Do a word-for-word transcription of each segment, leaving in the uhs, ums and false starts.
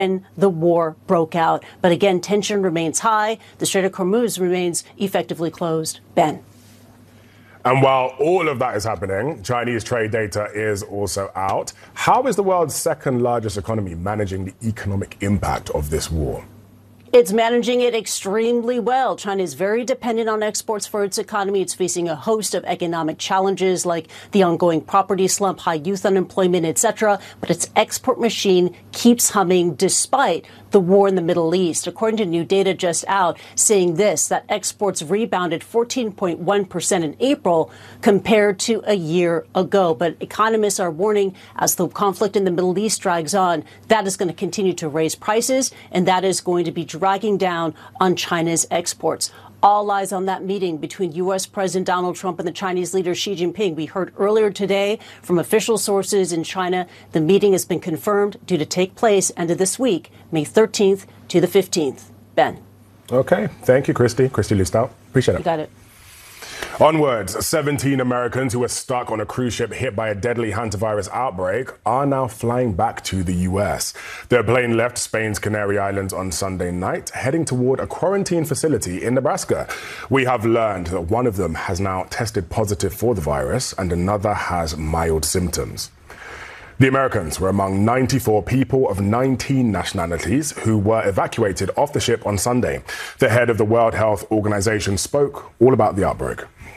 when the war broke out. But again, tension remains high. The Strait of Hormuz remains effectively closed. Ben. And while all of that is happening, Chinese trade data is also out. How is the world's second largest economy managing the economic impact of this war? It's managing it extremely well. China is very dependent on exports for its economy. It's facing a host of economic challenges like the ongoing property slump, high youth unemployment, et cetera. But its export machine keeps humming despite the war in the Middle East. According to new data just out, saying this, that exports rebounded fourteen point one percent in April compared to a year ago. But economists are warning as the conflict in the Middle East drags on, that is going to continue to raise prices, and that is going to be dragging down on China's exports. All eyes on that meeting between U S. President Donald Trump and the Chinese leader Xi Jinping. We heard earlier today from official sources in China, the meeting has been confirmed due to take place end of this week, May thirteenth to the fifteenth. Ben. Okay. Thank you, Christy. Christy Listau. Appreciate it. You got it. Onwards, seventeen Americans who were stuck on a cruise ship hit by a deadly hantavirus outbreak are now flying back to the U S. Their plane left Spain's Canary Islands on Sunday night, heading toward a quarantine facility in Nebraska. We have learned that one of them has now tested positive for the virus and another has mild symptoms. The Americans were among ninety-four people of nineteen nationalities who were evacuated off the ship on Sunday. The head of the World Health Organization spoke all about the outbreak.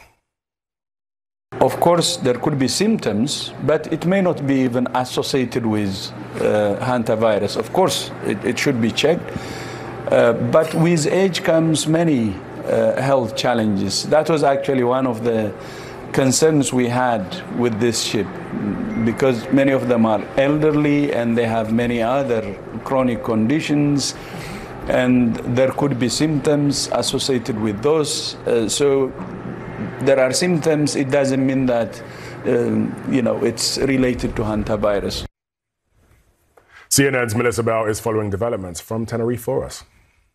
Of course, there could be symptoms, but it may not be even associated with uh, hantavirus. Of course, it, it should be checked. Uh, but with age comes many uh, health challenges. That was actually one of the concerns we had with this ship, because many of them are elderly and they have many other chronic conditions, and there could be symptoms associated with those. Uh, so there are symptoms. It doesn't mean that um, you know it's related to hantavirus. C N N's Melissa Bell is following developments from Tenerife for us.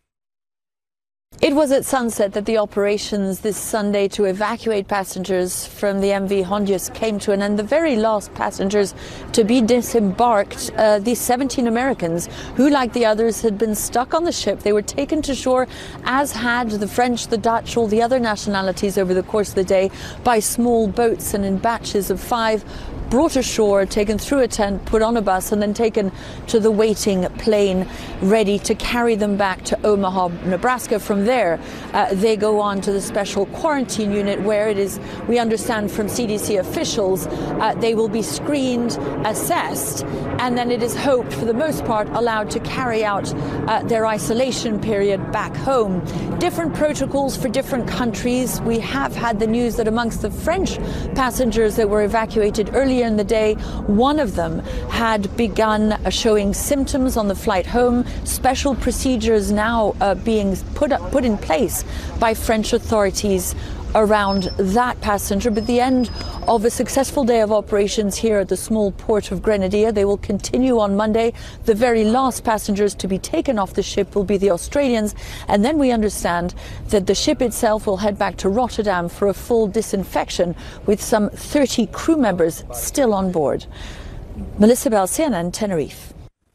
It was at sunset that the operations this Sunday to evacuate passengers from the M V Hondius came to an end. The very last passengers to be disembarked, uh, these seventeen Americans who, like the others, had been stuck on the ship. They were taken to shore, as had the French, the Dutch, all the other nationalities over the course of the day, by small boats and in batches of five, brought ashore, taken through a tent, put on a bus, and then taken to the waiting plane ready to carry them back to Omaha, Nebraska. From there, uh, they go on to the special quarantine unit where it is, we understand from C D C officials, uh, they will be screened, assessed, and then it is hoped, for the most part, allowed to carry out uh, their isolation period back home. Different protocols for different countries. We have had the news that amongst the French passengers that were evacuated earlier in the day, one of them had begun showing symptoms on the flight home. Special procedures now uh, being put up, put in place by French authorities around that passenger. But the end of a successful day of operations here at the small port of Grenadier. They will continue on Monday. The very last passengers to be taken off the ship will be the Australians, and then we understand that the ship itself will head back to Rotterdam for a full disinfection with some thirty crew members still on board. Melissa Bell, C N N, Tenerife.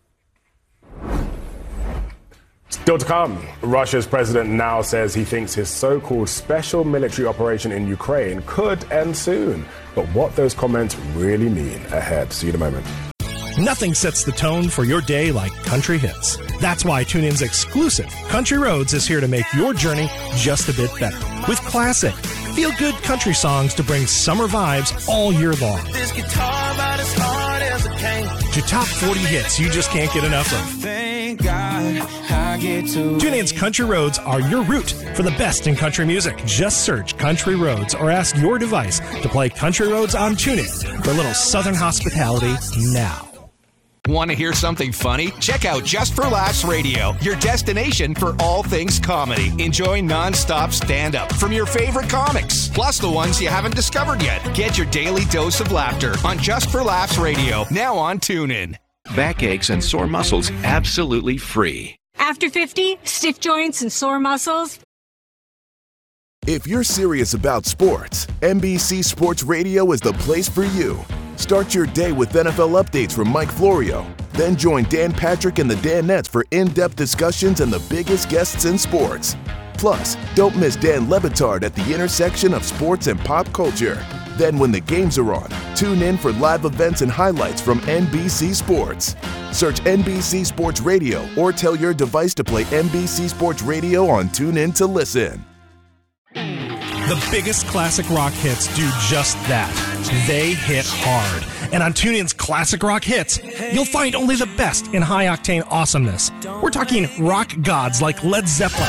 Still to come, Russia's president now says he thinks his so-called special military operation in Ukraine could end soon. But what those comments really mean ahead. See you in a moment. Nothing sets the tone for your day like country hits. That's why TuneIn's exclusive Country Roads is here to make your journey just a bit better. With classic, feel-good country songs to bring summer vibes all year long. This guitar about as hard as it can. To top forty hits you just can't get enough of. Thank God I get to. TuneIn's Country Roads are your route for the best in country music. Just search Country Roads or ask your device to play Country Roads on TuneIn for a little Southern hospitality now. Want to hear something funny? Check out Just for Laughs Radio, your destination for all things comedy. Enjoy non-stop stand-up from your favorite comics, plus the ones you haven't discovered yet. Get your daily dose of laughter on Just for Laughs Radio, now on TuneIn. Backaches and sore muscles, absolutely free. After fifty, stiff joints and sore muscles. If you're serious about sports, N B C Sports Radio is the place for you. Start your day with N F L updates from Mike Florio, Then join Dan Patrick and the Danettes for in-depth discussions and the biggest guests in sports. Plus, don't miss Dan Le Batard at the intersection of sports and pop culture. Then when the games are on, tune in for live events and highlights from N B C Sports. Search N B C Sports Radio or tell your device to play N B C Sports Radio on TuneIn to listen. The biggest classic rock hits do just that. They hit hard. And on TuneIn's Classic Rock Hits, you'll find only the best in high-octane awesomeness. We're talking rock gods like Led Zeppelin,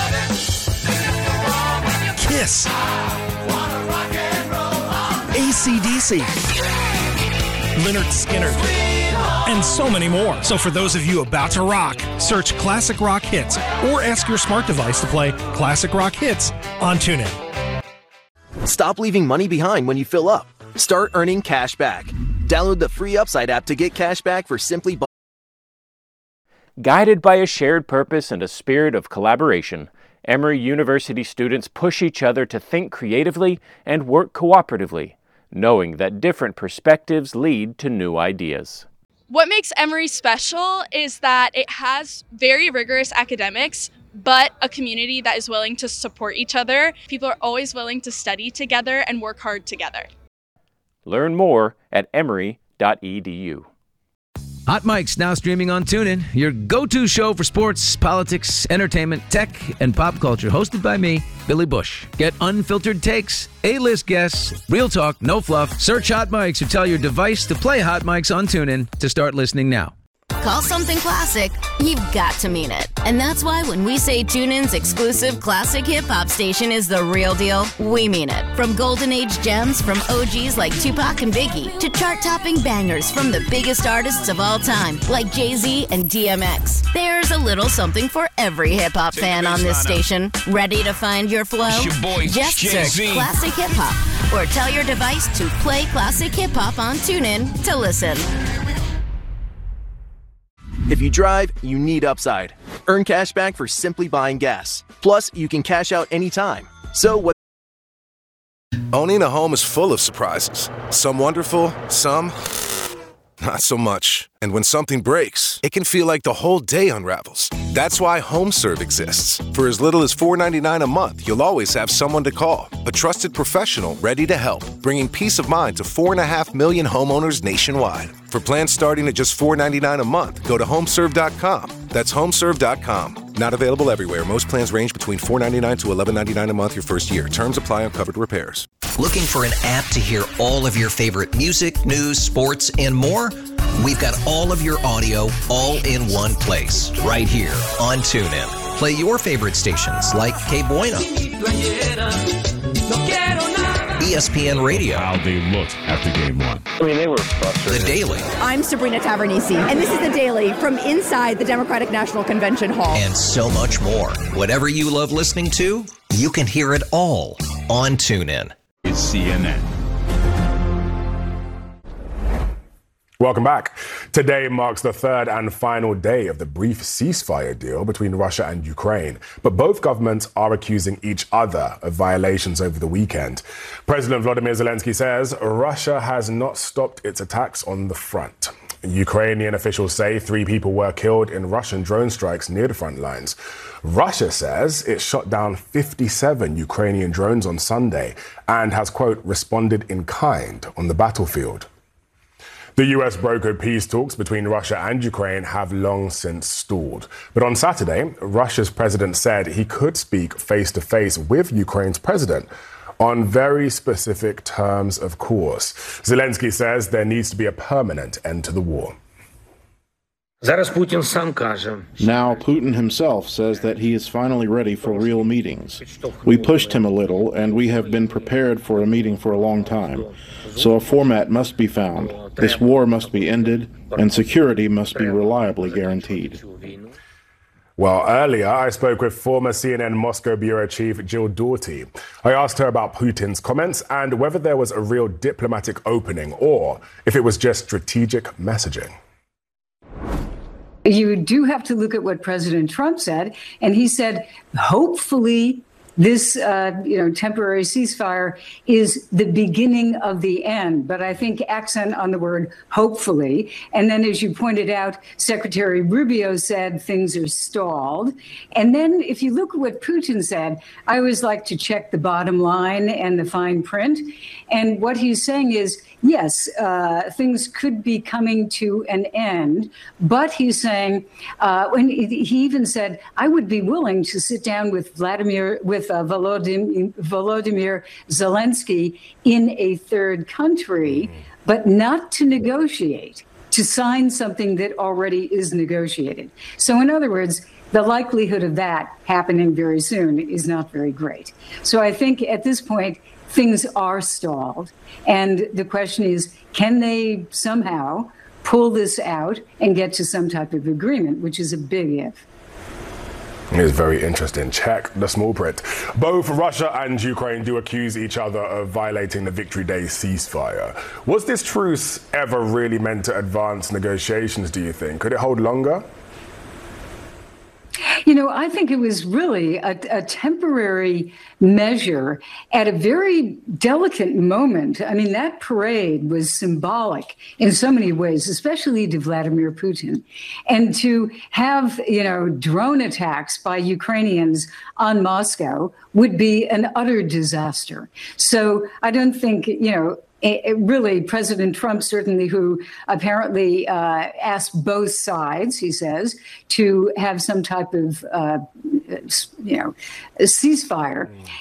Kiss, A C D C, Lynyrd Skynyrd, and so many more. So for those of you about to rock, search Classic Rock Hits or ask your smart device to play Classic Rock Hits on TuneIn. Stop leaving money behind when you fill up. Start earning cash back. Download the free Upside app to get cash back for simply buying. Guided by a shared purpose and a spirit of collaboration, Emory University students push each other to think creatively and work cooperatively, knowing that different perspectives lead to new ideas. What makes Emory special is that it has very rigorous academics, but a community that is willing to support each other. People are always willing to study together and work hard together. Learn more at emory dot e d u. Hot Mic's now streaming on TuneIn, your go-to show for sports, politics, entertainment, tech, and pop culture. Hosted by me, Billy Bush. Get unfiltered takes, A-list guests, real talk, no fluff. Search Hot Mic's or tell your device to play Hot Mic's on TuneIn to start listening now. Call something classic, you've got to mean it. And that's why when we say TuneIn's exclusive classic hip-hop station is the real deal, we mean it. From golden age gems from O Gs like Tupac and Biggie to chart-topping bangers from the biggest artists of all time like Jay-Z and D M X. There's a little something for every hip-hop fan on this station. Ready to find your flow? It's your boy, Just Jay-Z. search Classic Hip-Hop or tell your device to play Classic Hip-Hop on TuneIn to listen. If you drive, you need Upside. Earn cash back for simply buying gas. Plus, you can cash out anytime. So what? Owning a home is full of surprises. Some wonderful, some not so much. And when something breaks, it can feel like the whole day unravels. That's why HomeServe exists. For as little as four dollars and ninety-nine cents a month, you'll always have someone to call. A trusted professional ready to help, bringing peace of mind to four and a half million homeowners nationwide. For plans starting at just four dollars and ninety-nine cents a month, go to homeserve dot com. That's homeserve dot com. Not available everywhere. Most plans range between four dollars and ninety-nine cents to eleven dollars and ninety-nine cents a month your first year. Terms apply on covered repairs. Looking for an app to hear all of your favorite music, news, sports, and more? We've got all of your audio all in one place, right here on TuneIn. Play your favorite stations like K Bueno, E S P N Radio. How they looked after game one. I mean, they were frustrated. The Daily. I'm Sabrina Tavernisi, and this is The Daily from inside the Democratic National Convention Hall. And so much more. Whatever you love listening to, you can hear it all on TuneIn. It's C N N. Welcome back. Today marks the third and final day of the brief ceasefire deal between Russia and Ukraine. But both governments are accusing each other of violations over the weekend. President Volodymyr Zelensky says Russia has not stopped its attacks on the front. Ukrainian officials say three people were killed in Russian drone strikes near the front lines. Russia says it shot down fifty-seven Ukrainian drones on Sunday and has, quote, responded in kind on the battlefield. The U S brokered peace talks between Russia and Ukraine have long since stalled. But on Saturday, Russia's president said he could speak face-to-face with Ukraine's president on very specific terms, of course. Zelensky says there needs to be a permanent end to the war. Now Putin himself says that he is finally ready for real meetings. We pushed him a little, and we have been prepared for a meeting for a long time. So a format must be found. This war must be ended, and security must be reliably guaranteed. Well, earlier I spoke with former C N N Moscow bureau chief Jill Doughty. I asked her about Putin's comments and whether there was a real diplomatic opening or if it was just strategic messaging. You do have to look at what President Trump said, and he said, hopefully this, uh, you know, temporary ceasefire is the beginning of the end. But I think accent on the word hopefully. And then, as you pointed out, Secretary Rubio said things are stalled. And then if you look at what Putin said, I always like to check the bottom line and the fine print. And what he's saying is, yes, uh, things could be coming to an end. But he's saying, uh, when he even said, I would be willing to sit down with Vladimir, with uh, Volodymyr, Volodymyr Zelensky in a third country, but not to negotiate, to sign something that already is negotiated. So in other words, the likelihood of that happening very soon is not very great. So I think at this point, things are stalled. And the question is, can they somehow pull this out and get to some type of agreement, which is a big if. It's very interesting. Check the small print. Both Russia and Ukraine do accuse each other of violating the Victory Day ceasefire. Was this truce ever really meant to advance negotiations, do you think? Could it hold longer? You know, I think it was really a, a temporary measure at a very delicate moment. I mean, that parade was symbolic in so many ways, especially to Vladimir Putin. And to have, you know, drone attacks by Ukrainians on Moscow would be an utter disaster. So I don't think, you know, It, really, President Trump, certainly, who apparently uh, asked both sides, he says, to have some type of, uh, you know, ceasefire.